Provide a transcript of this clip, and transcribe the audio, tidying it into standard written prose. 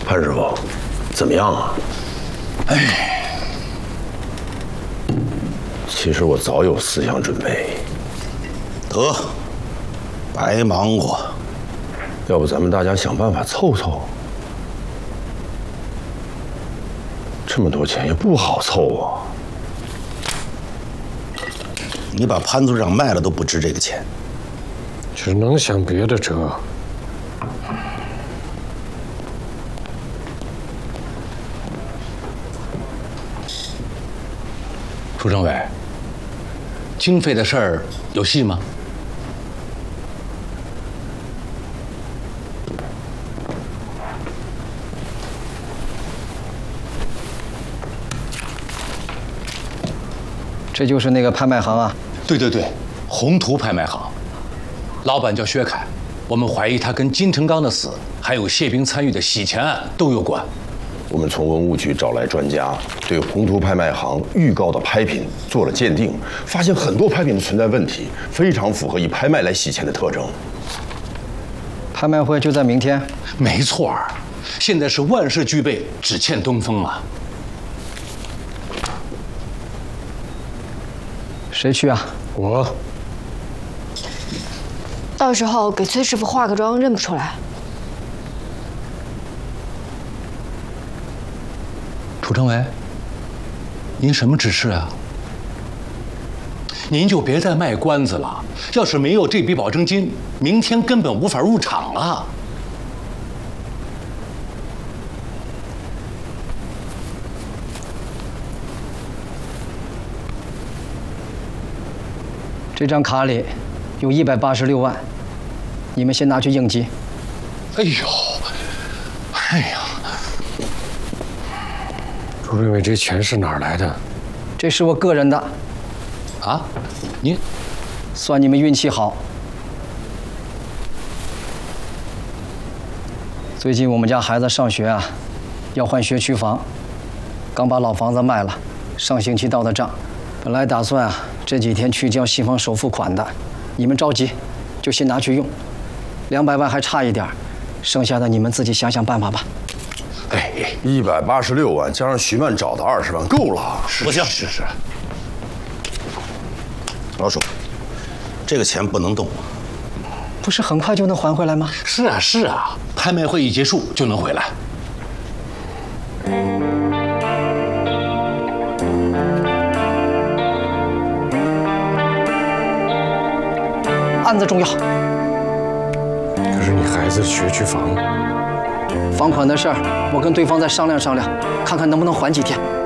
潘师傅，怎么样啊？ 哎， 其实我早有思想准备。 得，白忙活。 要不咱们大家想办法凑凑？这么多钱也不好凑啊。 你把潘组长卖了都不值这个钱。 只能想别的辙。 楚政委，经费的事儿有戏吗？ 这就是那个拍卖行啊？ 对对对，宏图拍卖行，老板叫薛凯，我们怀疑他跟金成刚的死，还有谢兵参与的洗钱案都有关。 我们从文物局找来专家，对宏图拍卖行预告的拍品做了鉴定，发现很多拍品存在问题，非常符合以拍卖来洗钱的特征。 拍卖会就在明天？ 没错儿，现在是万事俱备，只欠东风啊。 谁去啊？ 我。 到时候给崔师傅化个妆，认不出来。 楚政委，您什么指示啊？您就别再卖关子了，要是没有这笔保证金，明天根本无法入场了。 这张卡里有186万，你们先拿去应急。 哎呦，哎呀！ 朱政委，这钱是哪儿来的？ 这是我个人的。 啊？您算你们运气好。最近我们家孩子上学啊，要换学区房，刚把老房子卖了，上星期到的账。本来打算啊这几天去交新房首付款的，你们着急，就先拿去用。200万还差一点，剩下的你们自己想想办法吧。 哎 ，186万加上徐曼找的20万，够了。 不行， 是。 老鼠，这个钱不能动。 不是很快就能还回来吗？ 是啊，拍卖会一结束就能回来。 案子重要。 可是你孩子学区房， 房款的事儿，我跟对方再商量商量，看看能不能缓几天。